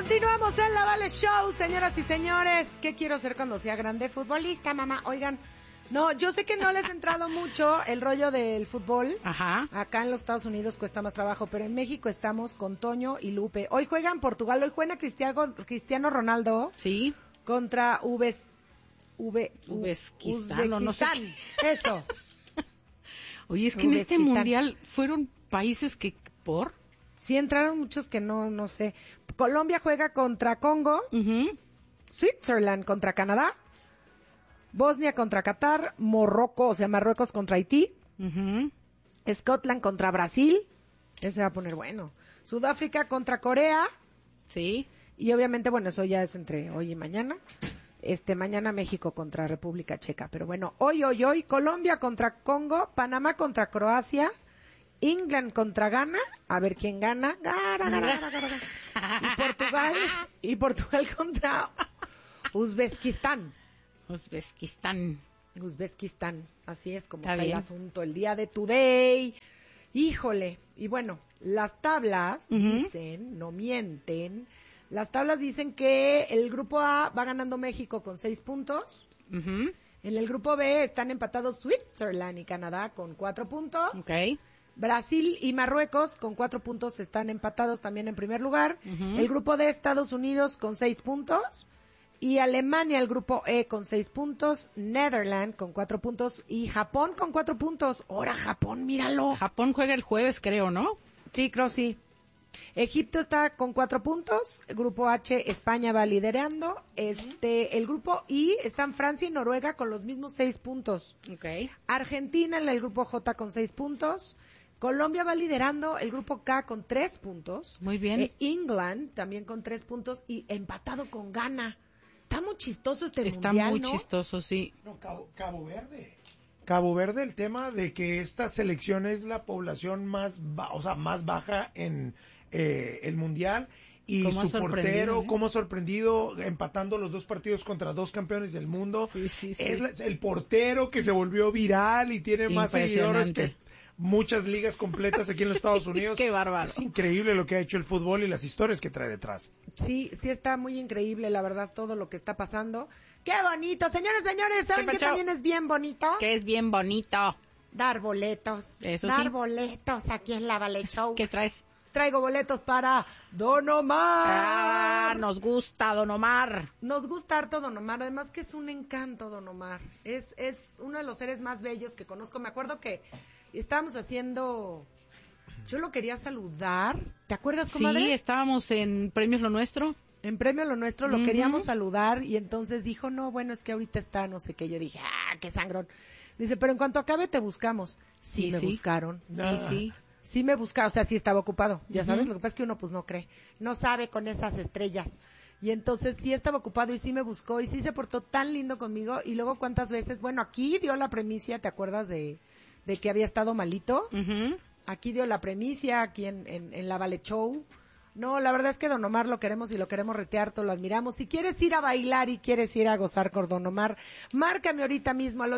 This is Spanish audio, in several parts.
Continuamos en la Vale Show, señoras y señores. ¿Qué quiero ser cuando sea grande? Futbolista, mamá. Oigan, no, yo sé que no les ha entrado mucho el rollo del fútbol. Ajá. Acá en los Estados Unidos cuesta más trabajo, pero en México estamos con Toño y Lupe. Hoy juegan Portugal, hoy juega Cristiano Ronaldo. Sí. Contra Uzbekistán, no sé qué. Eso. Oye, es que en este mundial fueron países que, ¿por? Sí, entraron muchos que no sé. Colombia juega contra Congo. Switzerland contra Canadá. Bosnia contra Qatar. Marruecos contra Haití. Scotland contra Brasil. Ese va a poner bueno. Sudáfrica contra Corea. Sí. Y obviamente, bueno, eso ya es entre hoy y mañana. Mañana México contra República Checa. Pero bueno, hoy, Colombia contra Congo. Panamá contra Croacia. England contra Ghana, a ver quién gana. Y Portugal contra Uzbekistán. Uzbekistán, así es como está el asunto, el día de Today. Híjole, y bueno, las tablas dicen, no mienten, las tablas dicen que el grupo A va ganando México con 6 puntos. En el grupo B están empatados Switzerland y Canadá con 4 puntos. Okay. Brasil y Marruecos con 4 puntos están empatados también en primer lugar. El grupo D, Estados Unidos con 6 puntos. Y Alemania, el grupo E con 6 puntos. Netherlands con 4 puntos. Y Japón con 4 puntos. ¡Ahora Japón, míralo! Japón juega el jueves, creo, ¿no? Sí, creo sí. Egipto está con 4 puntos. El grupo H, España va liderando. El grupo I están Francia y Noruega con los mismos 6 puntos. Okay. Argentina en el grupo J con 6 puntos. Colombia va liderando el grupo K con 3 puntos. Muy bien. England también con 3 puntos y empatado con Ghana. Está muy chistoso mundial, Está muy chistoso, sí. No, Cabo Verde. Cabo Verde, el tema de que esta selección es la población más baja en el mundial. Y su portero, cómo ha sorprendido, empatando los 2 partidos contra 2 campeones del mundo. Sí. Es el portero que se volvió viral y tiene más seguidores que muchas ligas completas aquí en los Estados Unidos. Qué bárbaro. Es increíble lo que ha hecho el fútbol y las historias que trae detrás. Sí está muy increíble, la verdad, todo lo que está pasando. ¡Qué bonito! Señores, ¿saben qué también es bien bonito? Que es bien bonito. Dar boletos. Eso Dar sí. boletos aquí en la Vale Show. ¿Qué traes? Traigo boletos para Don Omar. Nos gusta Don Omar. Nos gusta harto Don Omar, además que es un encanto Don Omar. Es uno de los seres más bellos que conozco. Me acuerdo que estábamos haciendo... Yo lo quería saludar. ¿Te acuerdas, comadre? Sí, estábamos en Premios Lo Nuestro. En Premio Lo Nuestro lo queríamos saludar y entonces dijo, no, bueno, es que ahorita está no sé qué. Yo dije, qué sangrón. Dice, pero en cuanto acabe te buscamos. Sí, me buscaron. Sí me buscaron, o sea, sí estaba ocupado, ya sabes, lo que pasa es que uno pues no cree, no sabe con esas estrellas. Y entonces sí estaba ocupado y sí me buscó y sí se portó tan lindo conmigo y luego cuántas veces, bueno, aquí dio la primicia, ¿te acuerdas de que había estado malito? Aquí dio la primicia, aquí en la Vale Show. No, la verdad es que Don Omar lo queremos y lo queremos retear, todos lo admiramos. Si quieres ir a bailar y quieres ir a gozar con Don Omar, márcame ahorita mismo al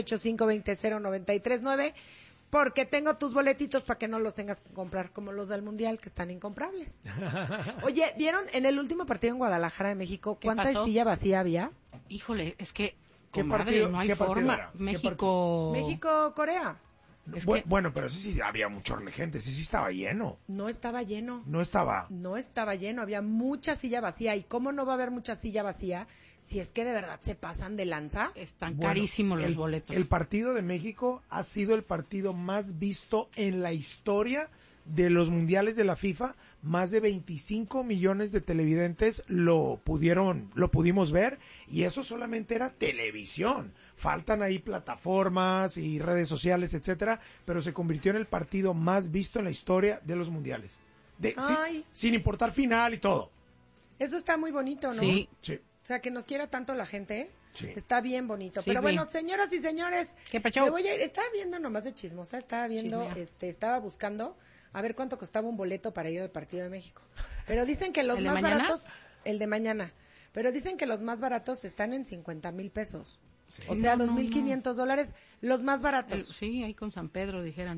818-520-0939, porque tengo tus boletitos para que no los tengas que comprar como los del Mundial, que están incomprables. Oye, ¿vieron en el último partido en Guadalajara de México cuánta silla vacía había? Híjole, es que, ¿Qué comadre, partido, no hay qué forma. era? México-Corea. Bueno, pero sí había mucha gente, sí estaba lleno. No estaba lleno. No estaba lleno, había mucha silla vacía. ¿Y cómo no va a haber mucha silla vacía si es que de verdad se pasan de lanza? Están carísimos los boletos. El partido de México ha sido el partido más visto en la historia de los mundiales de la FIFA. Más de 25 millones de televidentes lo pudimos ver, y eso solamente era televisión. Faltan ahí plataformas y redes sociales, etcétera, pero se convirtió en el partido más visto en la historia de los mundiales. Sin importar final y todo. Eso está muy bonito, ¿no? Sí. O sea, que nos quiera tanto la gente, sí. Está bien bonito. Sí, pero bueno, señoras y señores, ¿qué pacho? me voy a ir. Estaba viendo nomás de chismosa, estaba buscando a ver cuánto costaba un boleto para ir al partido de México. Pero dicen que los más baratos, el de mañana, pero dicen que los más baratos están en 50,000 pesos. Sí. O sea, $2,500, los más baratos. Sí, ahí con San Pedro dijeran.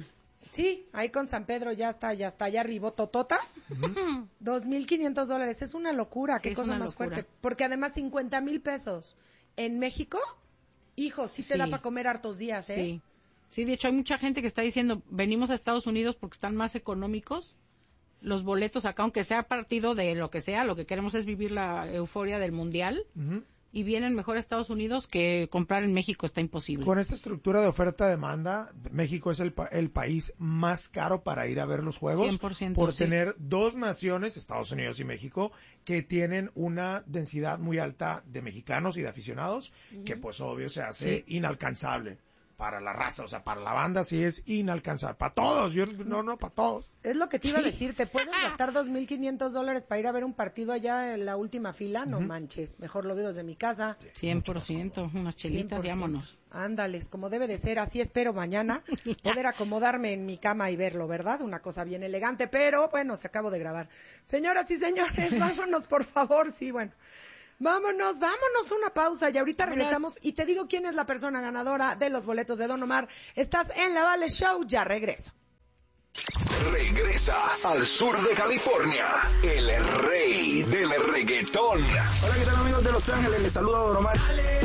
Sí, ahí con San Pedro ya está, ya arribó Totota. $2,500, es una locura, qué cosa más fuerte. Porque además 50,000 pesos en México, hijo, sí te da para comer hartos días, ¿eh? Sí. Sí, de hecho hay mucha gente que está diciendo, venimos a Estados Unidos porque están más económicos los boletos acá, aunque sea partido de lo que sea, lo que queremos es vivir la euforia del Mundial, y vienen mejor a Estados Unidos que comprar en México, está imposible. Con esta estructura de oferta-demanda, México es el país más caro para ir a ver los juegos, 100%, por tener dos naciones, Estados Unidos y México, que tienen una densidad muy alta de mexicanos y de aficionados, que pues obvio se hace inalcanzable. Para la raza, o sea, para la banda sí es inalcanzable. Para todos, para todos. Es lo que te iba a decir, ¿te puedes gastar $2,500 para ir a ver un partido allá en la última fila? No manches, mejor lo veo desde mi casa. 100%, unas chelitas 100%. Y vámonos. Ándales, como debe de ser, así espero mañana poder acomodarme en mi cama y verlo, ¿verdad? Una cosa bien elegante, pero bueno, se acabó de grabar. Señoras y señores, vámonos por favor, sí, bueno. Vámonos una pausa y ahorita regresamos y te digo quién es la persona ganadora de los boletos de Don Omar. Estás en La Vale Show, ya regreso. Regresa al sur de California, el rey del reggaetón. Hola, ¿qué tal amigos de Los Ángeles? Les saluda Don Omar.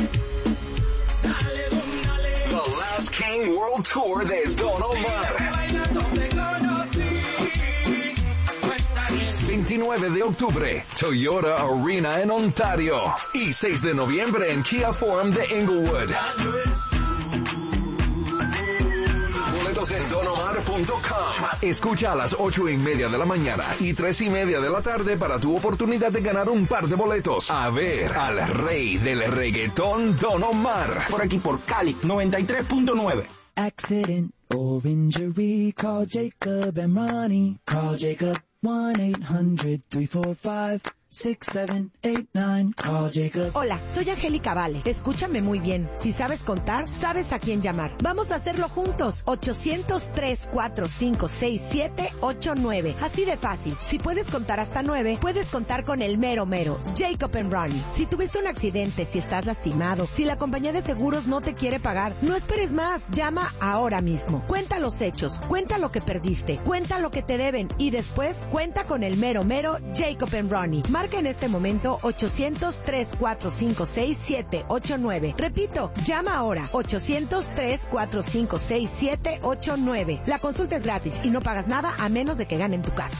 The Last King World Tour de Don Omar. 29 de octubre, Toyota Arena en Ontario. Y 6 de noviembre en Kia Forum de Inglewood. Boletos en donomar.com. Escucha a las 8:30 de la mañana y 3:30 de la tarde para tu oportunidad de ganar un par de boletos. A ver al rey del reggaetón, Don Omar. Por aquí por Cali 93.9. Accident or injury, call Jacob and Ronnie. Call Jacob 1-800-345-6789. Call Jacob. Hola, soy Angélica Vale. Escúchame muy bien. Si sabes contar, sabes a quién llamar. Vamos a hacerlo juntos. 800-345-6789. Así de fácil. Si puedes contar hasta 9, puedes contar con el mero mero. Jacob and Ronnie. Si tuviste un accidente, si estás lastimado, si la compañía de seguros no te quiere pagar, no esperes más. Llama ahora mismo. Cuenta los hechos. Cuenta lo que perdiste. Cuenta lo que te deben. Y después, cuenta con el mero mero Jacob and Ronnie. Marca en este momento 800-345-6789. Repito, llama ahora 800-345-6789. La consulta es gratis y no pagas nada a menos de que gane en tu caso.